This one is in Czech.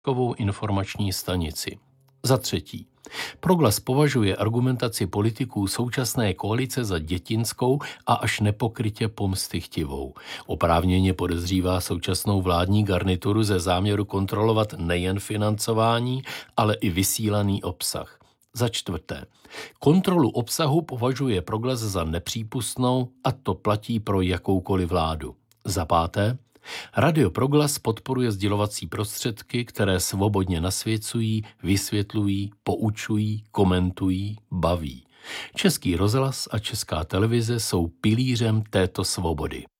kovou informační stanici. Za třetí, Proglas považuje argumentaci politiků současné koalice za dětinskou a až nepokrytě pomstychtivou. Oprávněně podezřívá současnou vládní garnituru ze záměru kontrolovat nejen financování, ale i vysílaný obsah. Za čtvrté, kontrolu obsahu považuje Proglas za nepřípustnou a to platí pro jakoukoliv vládu. Za páté, Radio Proglas podporuje sdělovací prostředky, které svobodně nasvěcují, vysvětlují, poučují, komentují, baví. Český rozhlas a Česká televize jsou pilířem této svobody.